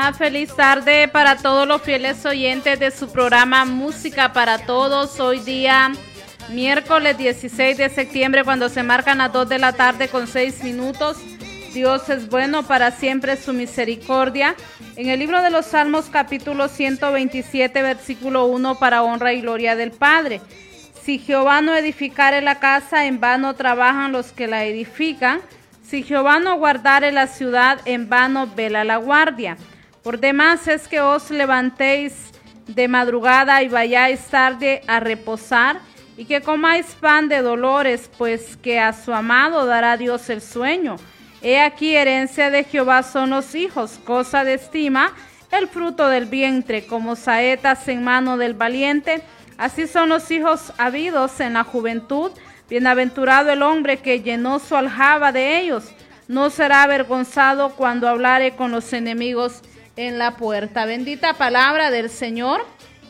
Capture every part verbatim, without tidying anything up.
Hola, feliz tarde para todos los fieles oyentes de su programa Música para Todos. Hoy día miércoles dieciséis de septiembre, cuando se marcan las dos de la tarde con seis minutos. Dios es bueno, para siempre su misericordia. En el libro de los Salmos, capítulo ciento veintisiete, versículo uno, para honra y gloria del Padre. Si Jehová no edificare la casa, en vano trabajan los que la edifican. Si Jehová no guardare la ciudad, en vano vela la guardia. Por demás es que os levantéis de madrugada y vayáis tarde a reposar, y que comáis pan de dolores, pues que a su amado dará Dios el sueño. He aquí, herencia de Jehová son los hijos, cosa de estima el fruto del vientre, como saetas en mano del valiente. Así son los hijos habidos en la juventud. Bienaventurado el hombre que llenó su aljaba de ellos. No será avergonzado cuando hablare con los enemigos en la puerta. Bendita palabra del Señor.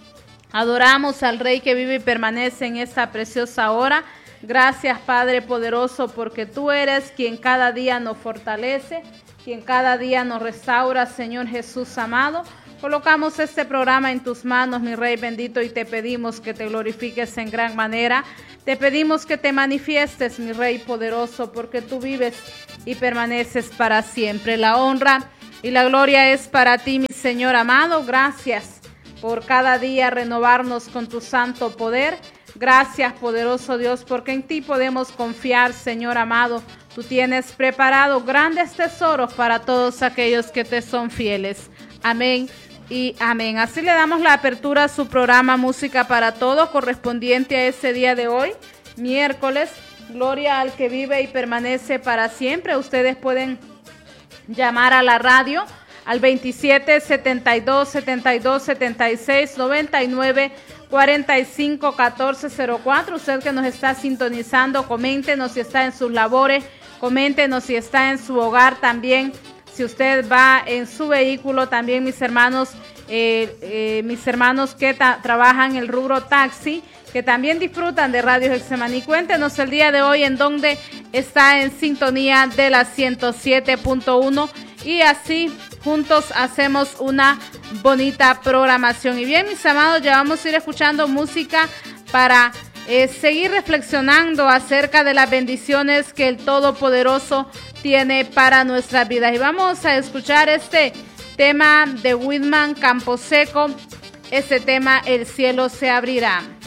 Adoramos al Rey que vive y permanece en esta preciosa hora. Gracias, Padre poderoso, porque tú eres quien cada día nos fortalece, quien cada día nos restaura, Señor Jesús amado. Colocamos este programa en tus manos, mi Rey bendito, y te pedimos que te glorifiques en gran manera. Te pedimos que te manifiestes, mi Rey poderoso, porque tú vives y permaneces para siempre. La honra y la gloria es para ti, mi Señor amado. Gracias por cada día renovarnos con tu santo poder. Gracias, poderoso Dios, porque en ti podemos confiar, Señor amado. Tú tienes preparado grandes tesoros para todos aquellos que te son fieles. Amén y amén. Así le damos la apertura a su programa Música para Todos, correspondiente a ese día de hoy, miércoles. Gloria al que vive y permanece para siempre. Ustedes pueden llamar a la radio al veintisiete, setenta y dos, setenta y dos, setenta y seis, noventa y nueve, cuarenta y cinco, catorce cero cuatro. Usted que nos está sintonizando, coméntenos si está en sus labores, coméntenos si está en su hogar también. Si usted va en su vehículo, también mis hermanos, eh, eh, mis hermanos que trabajan en el rubro taxi, que también disfrutan de Radio Getsemaní. Cuéntenos el día de hoy en dónde está en sintonía de la ciento siete punto uno, y así juntos hacemos una bonita programación. Y bien, mis amados, ya vamos a ir escuchando música para eh, seguir reflexionando acerca de las bendiciones que el Todopoderoso tiene para nuestras vidas. Y vamos a escuchar este tema de Whitman Camposeco, ese tema, El cielo se abrirá.